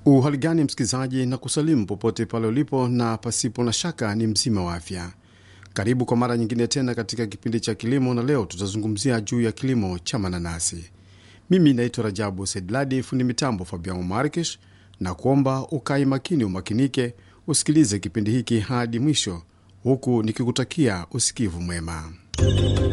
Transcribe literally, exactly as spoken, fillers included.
Uhali gani msikilizaji, na kusalimu popote pale ulipo, na pasipo na shaka ni mzima wa afya. Karibu kwa mara nyingine tena katika kipindi cha kilimo, na leo tutazungumzia juu ya kilimo cha mananasi. Mimi naitwa Rajabu Sedladi, fundi mitambo Fabian Markish, na kuomba ukai makini umakinike usikilize kipindi hiki hadi mwisho, huku nikikutakia usikivu mwema.